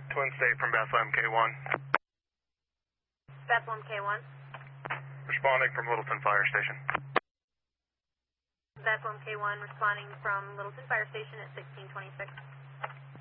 Twin State from Bethlehem K1. Bethlehem K1. Responding from Littleton Fire Station. Bethlehem K1 responding from Littleton Fire Station at 1626.